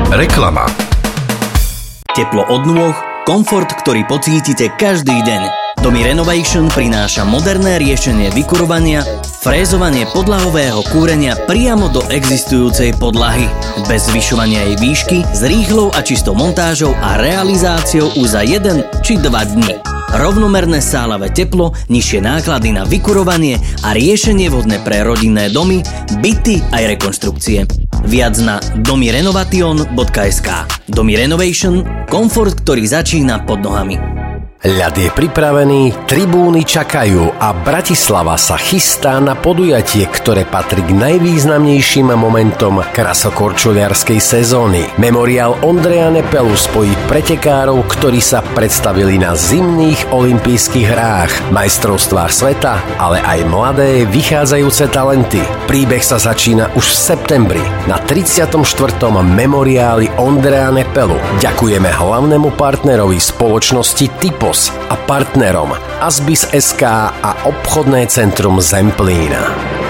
Reklama. Teplo od nôh, komfort, ktorý pocítite každý deň. Domy Renovation prináša moderné riešenie vykurovania, frézovanie podlahového kúrenia priamo do existujúcej podlahy. Bez zvyšovania jej výšky, s rýchlou a čistou montážou a realizáciou už za 1 či 2 dni. Rovnomerné sálavé teplo, nižšie náklady na vykurovanie a riešenie vhodné pre rodinné domy, byty aj rekonštrukcie. Viac na domirenovation.sk. Domy Renovation, komfort, ktorý začína pod nohami. Ľad je pripravený, tribúny čakajú a Bratislava sa chystá na podujatie, ktoré patrí k najvýznamnejším momentom krasokorčuliarskej sezóny. Memoriál Ondreja Nepelu spojí pretekárov, ktorí sa predstavili na zimných olympijských hrách, majstrovstvách sveta, ale aj mladé vychádzajúce talenty. Príbeh sa začína už v septembri na 34. memoriáli Ondreja Nepelu. Ďakujeme hlavnému partnerovi spoločnosti Typo a partnerom Asbis.sk a obchodné centrum Zemplína.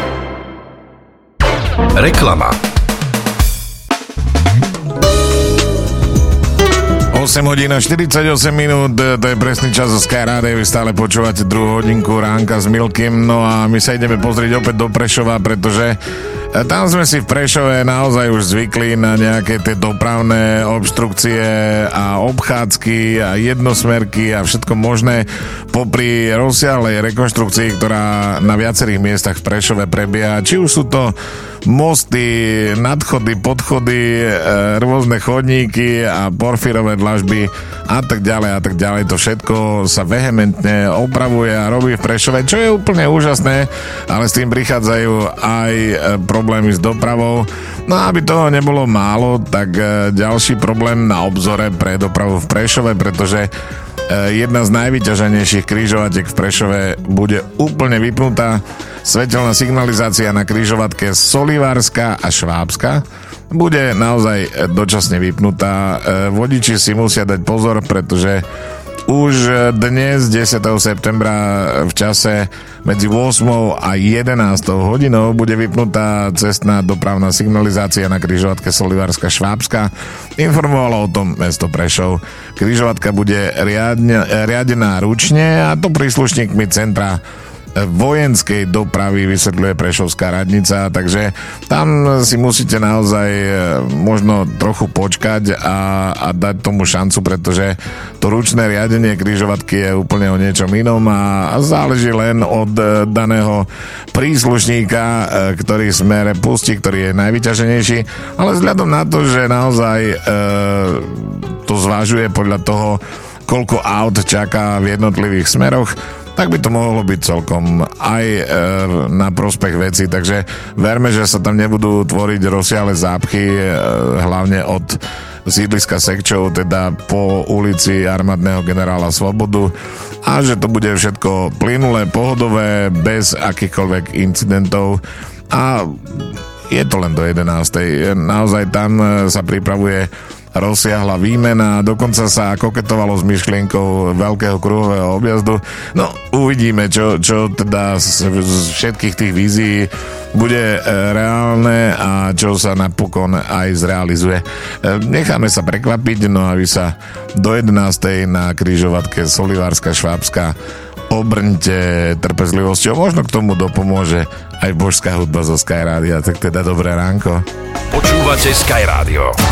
Reklama. 8 hodín a 48 minút, to je presný čas zo Sky Radio, vy stále počúvate druhú hodinku Ránka s Milkym, no a my sa ideme pozrieť opäť do Prešova, pretože tam sme si v Prešove naozaj už zvykli na nejaké tie dopravné obštrukcie a obchádzky a jednosmerky a všetko možné popri rozsiahlej rekonštrukcii, ktorá na viacerých miestach v Prešove prebieha. Či už sú to mosty, nadchody, podchody, rôzne chodníky a porfírové dlažby a tak ďalej. To všetko sa vehementne opravuje a robí v Prešove, čo je úplne úžasné, ale s tým prichádzajú aj problémy s dopravou. No a aby toho nebolo málo, tak ďalší problém na obzore pre dopravu v Prešove, pretože jedna z najvyťaženejších križovatiek v Prešove bude úplne vypnutá. Svetelná signalizácia na križovatke Solivárska a Švábska bude naozaj dočasne vypnutá. Vodiči si musia dať pozor, pretože už dnes, 10. septembra, v čase medzi 8. a 11. hodinou bude vypnutá cestná dopravná signalizácia na križovatke Solivárska Švábska. Informovalo o tom mesto Prešov. Križovatka bude riadená ručne, a to príslušníkmi centra vojenskej dopravy, vysvetľuje Prešovská radnica, takže tam si musíte naozaj možno trochu počkať a dať tomu šancu, pretože to ručné riadenie križovatky je úplne o niečom inom a záleží len od daného príslušníka, ktorý smere pustí, ktorý je najvyťaženejší, ale vzhľadom na to, že naozaj to zvažuje podľa toho, koľko aut čaká v jednotlivých smeroch, tak by to mohlo byť celkom aj na prospech veci, takže verme, že sa tam nebudú tvoriť rozsiahle zápchy, hlavne od sídliska Sekčov, teda po ulici Armádneho generála Svobodu, a že to bude všetko plynulé, pohodové, bez akýchkoľvek incidentov, a je to len do 11. Naozaj tam sa pripravuje rozsiahla výmena, dokonca sa koketovalo s myšlienkou veľkého kruhového objazdu. No, uvidíme, čo teda z všetkých tých vízií bude reálne a čo sa napokon aj zrealizuje. Necháme sa prekvapiť, no a vy sa do 11. na križovatke Solivárska Švábska obrňte trpezlivosťou. Možno k tomu dopomôže aj božská hudba zo Sky Rádia. Tak teda dobré ránko. Počúvate Sky Radio.